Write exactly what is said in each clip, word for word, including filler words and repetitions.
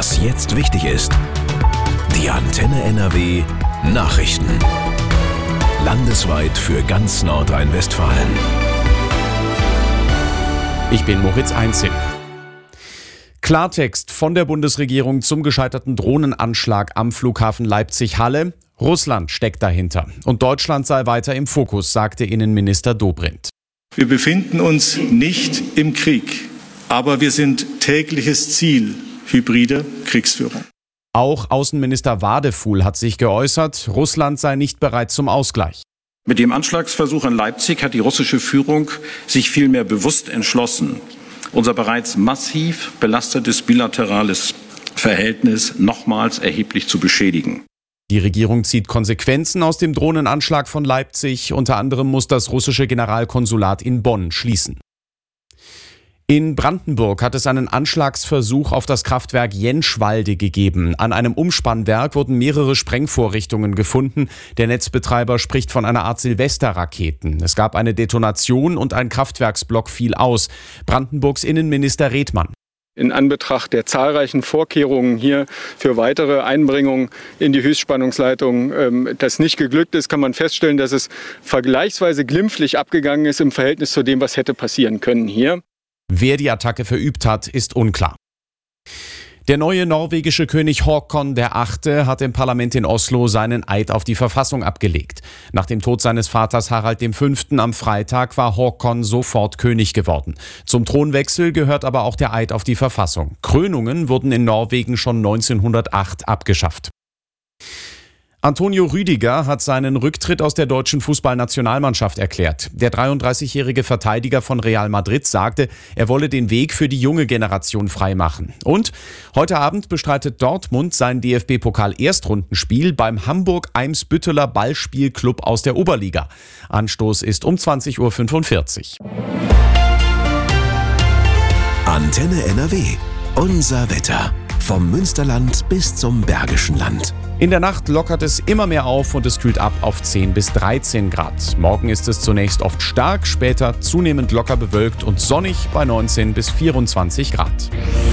Was jetzt wichtig ist. Die Antenne N R W Nachrichten. Landesweit für ganz Nordrhein-Westfalen. Ich bin Moritz Einzig. Klartext von der Bundesregierung zum gescheiterten Drohnenanschlag am Flughafen Leipzig-Halle. Russland steckt dahinter. Und Deutschland sei weiter im Fokus, sagte Innenminister Dobrindt. Wir befinden uns nicht im Krieg, aber wir sind tägliches Ziel hybrider Kriegsführung. Auch Außenminister Wadefuhl hat sich geäußert, Russland sei nicht bereit zum Ausgleich. Mit dem Anschlagsversuch in Leipzig hat die russische Führung sich vielmehr bewusst entschlossen, unser bereits massiv belastetes bilaterales Verhältnis nochmals erheblich zu beschädigen. Die Regierung zieht Konsequenzen aus dem Drohnenanschlag von Leipzig. Unter anderem muss das russische Generalkonsulat in Bonn schließen. In Brandenburg hat es einen Anschlagsversuch auf das Kraftwerk Jenschwalde gegeben. An einem Umspannwerk wurden mehrere Sprengvorrichtungen gefunden. Der Netzbetreiber spricht von einer Art Silvesterraketen. Es gab eine Detonation und ein Kraftwerksblock fiel aus. Brandenburgs Innenminister Redmann. In Anbetracht der zahlreichen Vorkehrungen hier für weitere Einbringungen in die Höchstspannungsleitung, ähm, das nicht geglückt ist, kann man feststellen, dass es vergleichsweise glimpflich abgegangen ist im Verhältnis zu dem, was hätte passieren können hier. Wer die Attacke verübt hat, ist unklar. Der neue norwegische König Håkon der Achte hat im Parlament in Oslo seinen Eid auf die Verfassung abgelegt. Nach dem Tod seines Vaters Harald der Fünfte am Freitag war Håkon sofort König geworden. Zum Thronwechsel gehört aber auch der Eid auf die Verfassung. Krönungen wurden in Norwegen schon neunzehnhundertacht abgeschafft. Antonio Rüdiger hat seinen Rücktritt aus der deutschen Fußballnationalmannschaft erklärt. Der dreiunddreißigjährige Verteidiger von Real Madrid sagte, er wolle den Weg für die junge Generation freimachen. Und heute Abend bestreitet Dortmund sein D F B-Pokal-Erstrundenspiel beim Hamburg-Eimsbütteler Ballspielclub aus der Oberliga. Anstoß ist um zwanzig Uhr fünfundvierzig. Antenne N R W. Unser Wetter. Vom Münsterland bis zum Bergischen Land. In der Nacht lockert es immer mehr auf und es kühlt ab auf zehn bis dreizehn Grad. Morgen ist es zunächst oft stark, später zunehmend locker bewölkt und sonnig bei neunzehn bis vierundzwanzig Grad.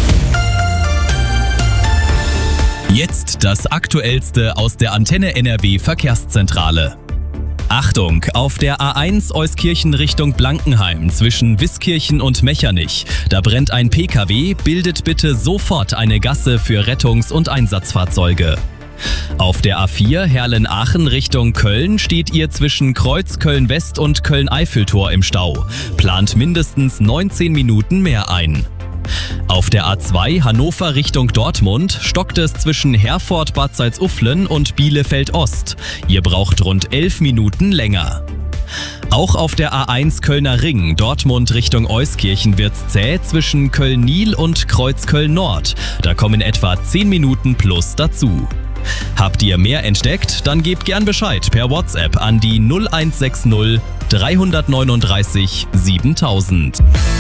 Jetzt das Aktuellste aus der Antenne N R W Verkehrszentrale. Achtung, auf der A eins Euskirchen Richtung Blankenheim zwischen Wiskirchen und Mechernich. Da brennt ein P K W, bildet bitte sofort eine Gasse für Rettungs- und Einsatzfahrzeuge. Auf der A vier Herlen-Aachen Richtung Köln steht ihr zwischen Kreuz Köln-West und Köln-Eiffeltor im Stau. Plant mindestens neunzehn Minuten mehr ein. Auf der A zwei Hannover Richtung Dortmund stockt es zwischen Herford Bad Salzuflen und Bielefeld Ost. Ihr braucht rund elf Minuten länger. Auch auf der A eins Kölner Ring, Dortmund Richtung Euskirchen, wird's zäh zwischen Köln-Nil und Kreuz Köln-Nord. Da kommen etwa zehn Minuten plus dazu. Habt ihr mehr entdeckt? Dann gebt gern Bescheid per WhatsApp an die null eins sechs null drei neun drei siebentausend.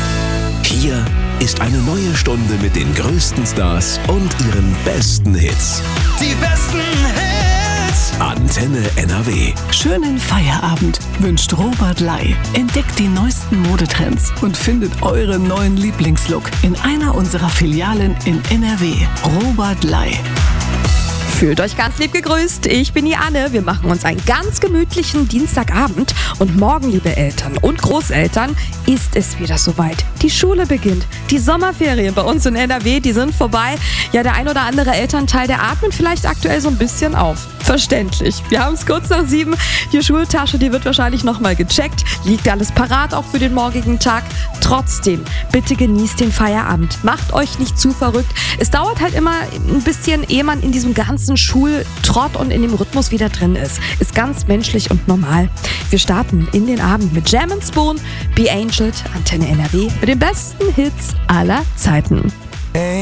Hier ist eine neue Stunde mit den größten Stars und ihren besten Hits. Die besten Hits! Antenne N R W. Schönen Feierabend wünscht Robert Lai. Entdeckt die neuesten Modetrends und findet euren neuen Lieblingslook in einer unserer Filialen in N R W. Robert Lai. Fühlt euch ganz lieb gegrüßt. Ich bin die Anne. Wir machen uns einen ganz gemütlichen Dienstagabend. Und morgen, liebe Eltern und Großeltern, ist es wieder soweit. Die Schule beginnt. Die Sommerferien bei uns in N R W, die sind vorbei. Ja, der ein oder andere Elternteil, der atmet vielleicht aktuell so ein bisschen auf. Verständlich. Wir haben es kurz nach sieben. Die Schultasche, die wird wahrscheinlich nochmal gecheckt. Liegt alles parat auch für den morgigen Tag. Trotzdem, bitte genießt den Feierabend. Macht euch nicht zu verrückt. Es dauert halt immer ein bisschen, ehe man in diesem ganzen Schultrott und in dem Rhythmus wieder drin ist. Ist ganz menschlich und normal. Wir starten in den Abend mit Jam and Spoon, Be Angel, Antenne N R W mit den besten Hits aller Zeiten.